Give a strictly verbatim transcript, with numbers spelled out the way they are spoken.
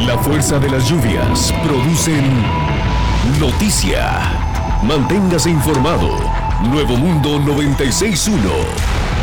La fuerza de las lluvias producen noticia. Manténgase informado. Nuevo Mundo noventa y seis punto uno.